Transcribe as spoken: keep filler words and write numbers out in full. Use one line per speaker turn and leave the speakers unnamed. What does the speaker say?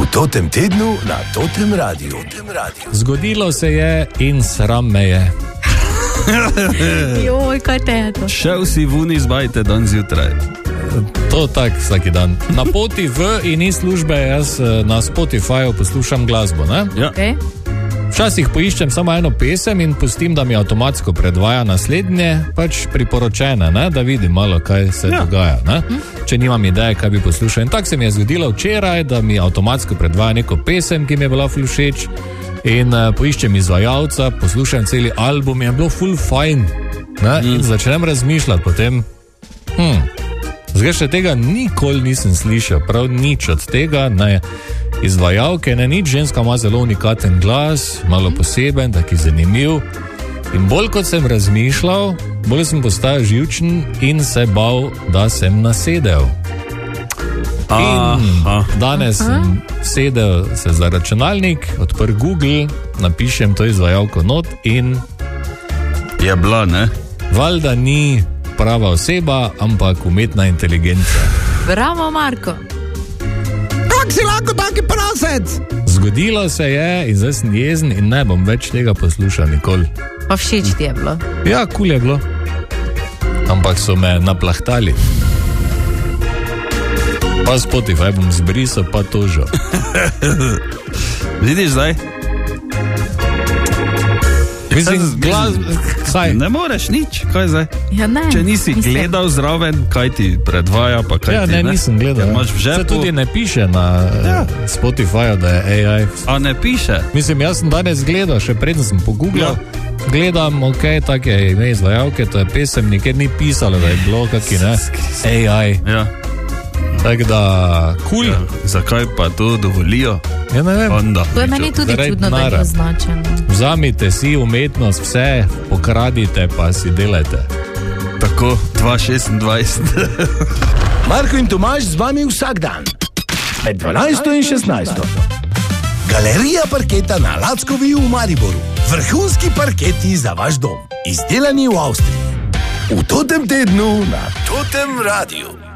Totem tednu na Totem radiju.
Zgodilo se je in sram me je.
Joj, kaj te je to?
Šel si vun izbajte dan zjutraj.
To tak vsaki dan. Na poti v in iz službe jaz na Spotifyju poslušam glasbo, ne?
Ja.
Okay.
Včasih poiščem samo eno pesem in pustim, da mi avtomatsko predvaja naslednje, pač priporočene, ne? Da vidim malo, kaj se ja. dogaja, ne? Hm? Če nimam ideje, kaj bi poslušal. In tako se mi je zgodilo včeraj, da mi avtomatsko predvaja neko pesem, ki mi je bila ful všeč, in uh, poiščem izvajalca, poslušam celi album, je bilo ful fajn, ne? Mm. In začnem razmišljati potem, hm, zdaj še tega nikoli nisem slišal, prav nič od tega, ne izvajalke, ne nič, ženska ima zelo unikaten glas, malo poseben, taki zanimiv, in bolj kot sem razmišljal, bolj sem postajal živčen in se bal, da sem nasedel. In danes sem sedel se za računalnik, odprl Google, napišem to izvajalko not in
je bila, ne?
Valjda ni prava oseba, ampak umetna inteligenca.
Bravo, Marko.
Kako si lahko taki prasec?
Zgodilo se je in zdaj sem jezen in ne bom več tega poslušal nikoli.
Pa všeč ti je bilo?
Ja, kul je bilo. Ampak so me naplahtali. Pa Spotify bom zbrisal, pa tožil.
Vidiš zdaj?
Mislim, glas... Kaj?
Ne moreš nič, kaj zdaj?
Ja, ne.
Če nisi mislim... gledal zraven, kaj ti predvaja, pa kaj
ja,
ti, ne?
Ja, ne, nisem gledal.
Ja,
se tudi ne piše na ja. Spotifyju, da je A I.
A ne piše?
Mislim, jaz sem danes gledal, še preden sem pogooglal, ja. Gledam, ok, tak je ime izvajalke, to je pesem, nikjer ni pisalo, da je bilo kaki, ne? A I.
Ja.
Tako da, kul. Cool.
Ja, zakaj pa to dovolijo?
Ja, ne vem.
Onda.
To je meni tudi Zaradi čudno, nara. Da je označeno.
Vzamite si umetnost, vse pokradite, pa si delajte.
Tako, dva šestindvajset.
Marko in Tomaž z vami vsak dan. Med dvanajsto in šestnajsto. Galerija parketa na Lackovi v Mariboru. Vrhunski parketi za vaš dom. Izdelani v Avstriji. V Totem tednu na Totem radiju.